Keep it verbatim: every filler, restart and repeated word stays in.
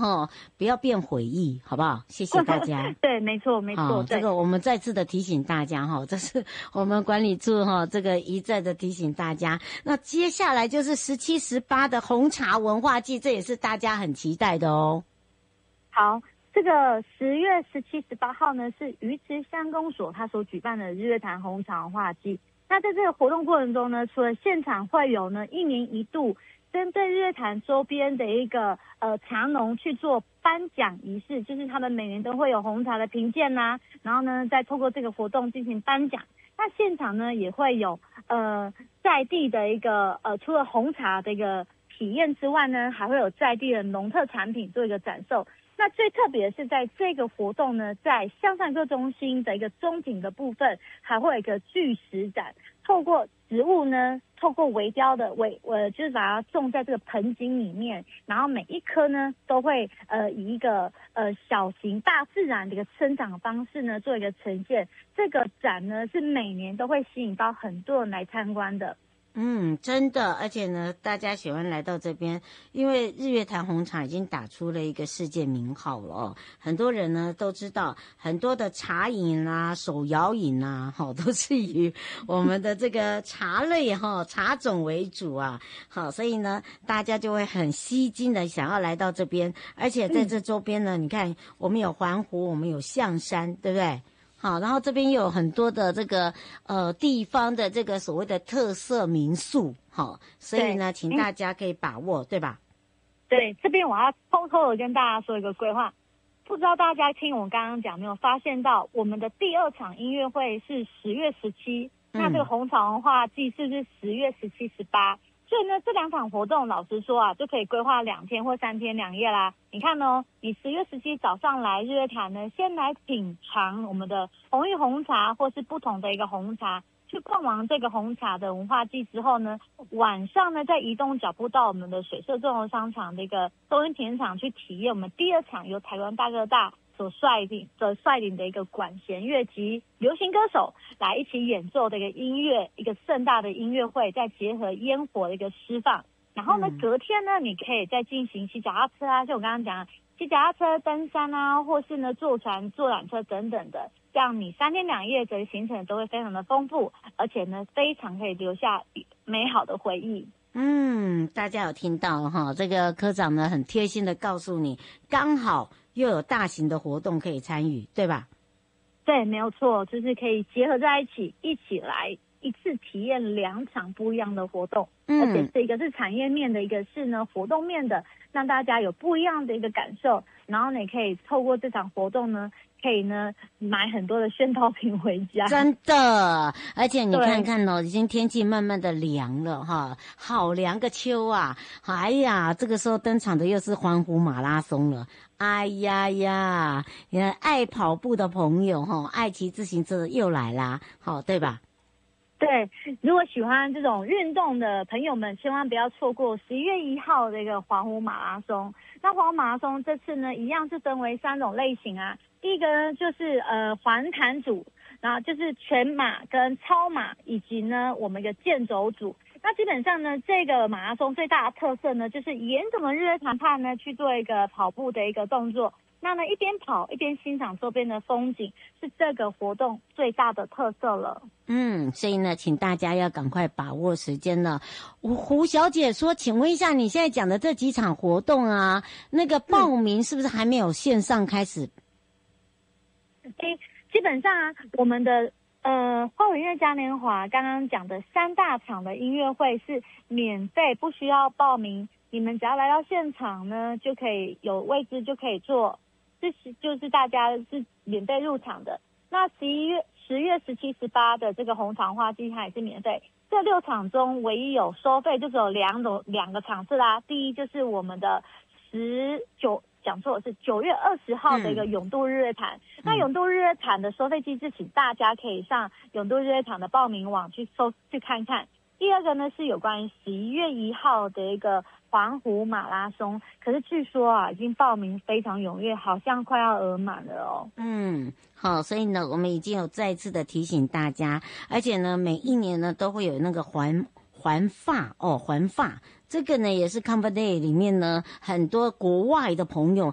哈，不要变诡异，好不好？谢谢大家。 对，没错，没错。 这个我们再次的提醒大家哈，这是我们管理处哈，这个一再的提醒大家。那接下来就是十七、十八的红茶文化季，这也是大家很期待的哦。 好，这个十月十七、十八号呢，是鱼池乡公所他所举办的日月潭红茶文化季。那在这个活动过程中呢，除了现场会有呢一年一度针对日月潭周边的一个呃茶农去做颁奖仪式，就是他们每年都会有红茶的评鉴呐，然后呢再透过这个活动进行颁奖。那现场呢也会有呃在地的一个呃除了红茶的一个体验之外呢，还会有在地的农特产品做一个展售。那最特别的是在这个活动呢，在向上课中心的一个中景的部分，还会有一个巨石展，透过植物呢，透过微雕的微呃，就是把它种在这个盆景里面，然后每一颗呢都会呃以一个呃小型大自然的一个生长方式呢做一个呈现。这个展呢是每年都会吸引到很多人来参观的。 嗯，真的，而且呢，大家喜欢来到这边，因为日月潭红茶已经打出了一个世界名号了哦。很多人呢都知道，很多的茶饮啊、手摇饮啊，哈、哦，都是以我们的这个茶类哈、哦、茶种为主啊。好，所以呢，大家就会很吸睛的想要来到这边，而且在这周边呢，嗯、你看我们有环湖，我们有象山，对不对？好，然后这边又有很多的这个呃地方的这个所谓的特色民宿，好，所以呢，请大家可以把握，对吧？ 对，这边我要偷偷的跟大家说一个规划，不知道大家听我刚刚讲没有发现到，我们的第二场音乐会是十月十七，那这个红茶文化季是不是十月十七、十八？所以呢，这两场活动，老实说啊，就可以规划两天或三天两夜啦。你看哦，你十月十七早上来日月潭呢，先来品尝我们的红玉红茶，或是不同的一个红茶，去逛完这个红茶的文化季之后呢，晚上呢再移动脚步到我们的水社综合商场的一个收音田场去体验我们第二场由台湾大哥大所率领的率领的一个管弦乐及流行歌手来一起演奏的一个音乐，一个盛大的音乐会，再结合烟火的一个释放。然后呢，嗯、隔天呢，你可以再进行骑脚踏车啊，像我刚刚讲的骑脚踏车、登山啊，或是呢坐船、坐缆车等等的，这样你三天两夜的行程都会非常的丰富，而且呢，非常可以留下美好的回忆。 嗯，大家有听到哈？这个科长呢很贴心的告诉你，刚好又有大型的活动可以参与，对吧？ 对，没有错，就是可以结合在一起，一起来一次体验两场不一样的活动，嗯，而且这一个是产业面的，一个是呢活动面的，让大家有不一样的一个感受。然后你可以透过这场活动呢，可以呢买很多的宣导品回家。 真的，而且你看看哦，已经天气慢慢的凉了哈，好凉个秋啊！哎呀，这个时候登场的又是环湖马拉松了。哎呀呀，爱跑步的朋友哈，爱骑自行车的又来啦，好对吧？ 对，如果喜欢这种运动的朋友们，千万不要错过十一月一号的一个环湖马拉松。那环湖马拉松这次呢，一样是分为三种类型啊。第一个呢，就是呃环潭组，然后就是全马跟超马，以及呢我们一个健走组。那基本上呢，这个马拉松最大的特色呢，就是沿着我们日月潭畔呢去做一个跑步的一个动作。那呢，一边跑一边欣赏周边的风景，是这个活动最大的特色了。 嗯，所以呢，请大家要赶快把握时间了。胡小姐说，请问一下，你现在讲的这几场活动啊，那个报名是不是还没有线上开始？ 嗯、基本上啊，我们的呃花火音乐嘉年华刚刚讲的三大场的音乐会是免费，不需要报名，你们只要来到现场呢，就可以有位置就可以坐。这是就是大家是免费入场的。那十一月、十月十七、十八的这个红场花季，它也是免费。这六场中唯一有收费，就只有两种两个场次啦。第一就是我们的十九，讲错了是九月二十号的一个永渡日月潭。嗯、那永渡日月潭的收费机制，请大家可以上永渡日月潭的报名网去搜去看看。第二个呢是有关于十一月一号的一个环湖马拉松，可是据说啊，已经报名非常踊跃，好像快要额满了哦。 嗯，好，所以呢，我们已经有再次的提醒大家，而且呢，每一年呢都会有那个环环法哦，环法。这个呢也是 Comfort Day 里面呢很多国外的朋友